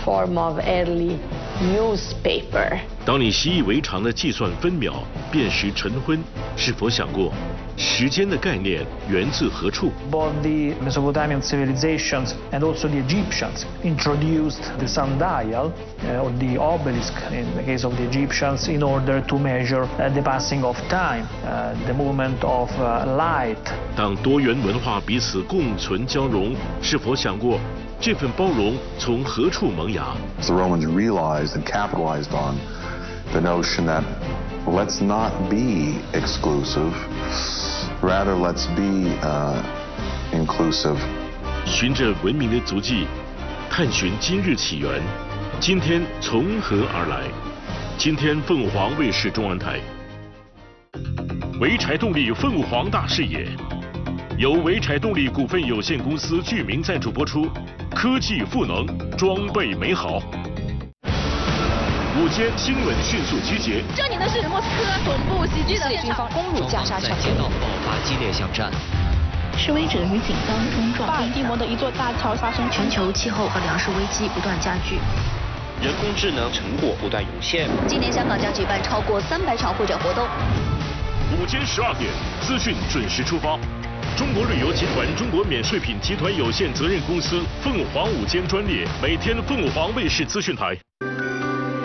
form of early newspaper. 当你习以为常的计算分秒、辨识晨昏，是否想过，时间的概念源自何处？ Both the Mesopotamian civilizations and also the Egyptians introduced the sundial or the obelisk in the case of the Egyptians in order to measure the passing of time, the movement of light. 当多元文化彼此共存交融，是否想过这份包容从何处萌芽？ The Romans realized and capitalized on the notion that let's not be exclusive, rather let's be inclusive. 循着文明的足迹，探寻今日起源，今天从何而来？今天凤凰卫视中文台，潍柴动力凤凰大视野，由潍柴动力股份有限公司具名赞助播出，科技赋能，装备美好。午间新闻迅速集结， 这里呢是莫斯科总部袭击的现场， 攻入加沙桥，街道爆发激烈巷战。 示威者与警方冲撞。 巴尔的摩的一座大桥发生全球气候和粮食危机不断加剧， 人工智能成果不断涌现。 今年香港将举办超过300场会展活动。 午间12点，资讯准时出发。中国旅游集团中国免税品集团有限责任公司凤凰午间专列，每天凤凰卫视资讯台。